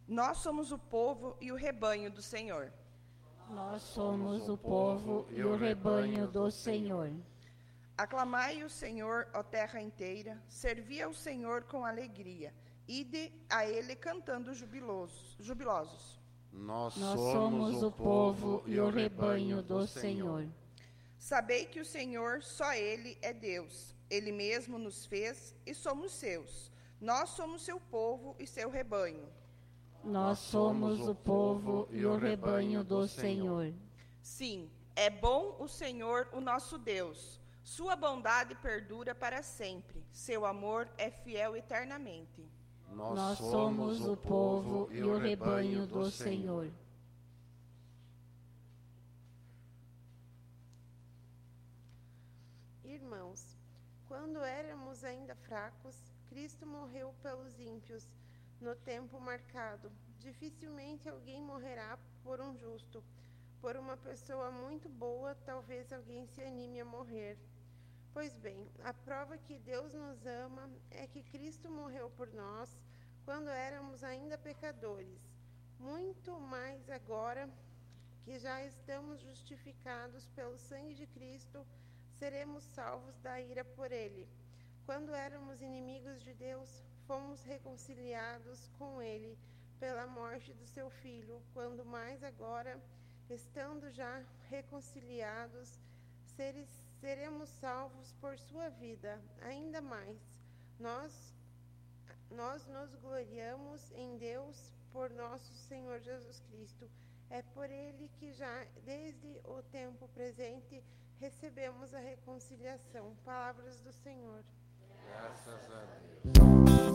Nós somos o povo e o rebanho do Senhor. Nós somos o povo e o rebanho do Senhor. Aclamai o Senhor, ó terra inteira, servi ao Senhor com alegria, ide a ele cantando jubilosos. Nós somos o povo e o rebanho do Senhor. Sabei que o Senhor, só Ele é Deus. Ele mesmo nos fez e somos seus. Nós somos seu povo e seu rebanho. Nós somos o povo e o rebanho do Senhor. Sim, é bom o Senhor, o nosso Deus. Sua bondade perdura para sempre. Seu amor é fiel eternamente. Nós somos o povo e o rebanho do Senhor. Irmãos, quando éramos ainda fracos, Cristo morreu pelos ímpios. No tempo marcado, dificilmente alguém morrerá por um justo. Por uma pessoa muito boa, talvez alguém se anime a morrer. Pois bem, a prova que Deus nos ama é que Cristo morreu por nós quando éramos ainda pecadores. Muito mais agora que já estamos justificados pelo sangue de Cristo, seremos salvos da ira por ele. Quando éramos inimigos de Deus, fomos reconciliados com ele pela morte do seu Filho. Quando mais agora, estando já reconciliados, seremos salvos por sua vida. Ainda mais, nós nos gloriamos em Deus por nosso Senhor Jesus Cristo. É por ele que já desde o tempo presente recebemos a reconciliação. Palavras do Senhor. Graças a Deus.